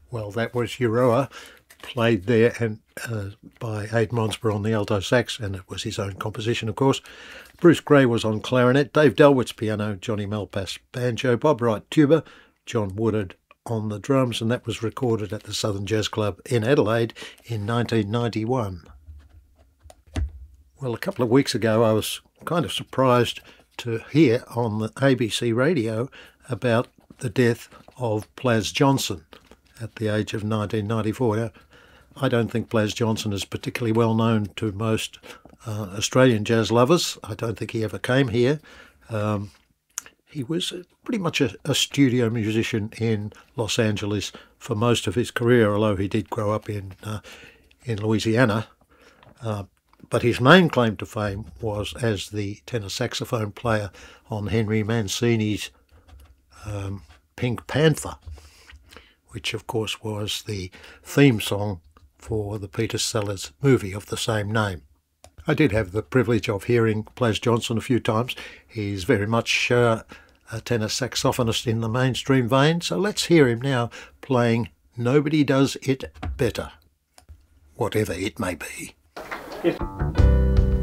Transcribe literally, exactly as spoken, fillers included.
Well, that was Euroa, played there and uh, by Aidan Monsborough on the alto sax, and it was his own composition, of course. Bruce Gray was on clarinet, Dave Delwitz piano, Johnny Malpass banjo, Bob Wright tuba, John Woodard on the drums, and that was recorded at the Southern Jazz Club in Adelaide in nineteen ninety-one. Well, a couple of weeks ago I was kind of surprised to hear on the A B C radio about the death of Plas Johnson at the age of nineteen ninety-four. Now, I don't think Plas Johnson is particularly well known to most uh, Australian jazz lovers. I don't think he ever came here. Um, he was pretty much a, a studio musician in Los Angeles for most of his career, although he did grow up in, uh, in Louisiana. Uh, but his main claim to fame was as the tenor saxophone player on Henry Mancini's um, Pink Panther, which of course was the theme song for the Peter Sellers movie of the same name. I did have the privilege of hearing Plas Johnson a few times. He's very much uh, a tenor saxophonist in the mainstream vein, so let's hear him now playing Nobody Does It Better, whatever it may be. Yes.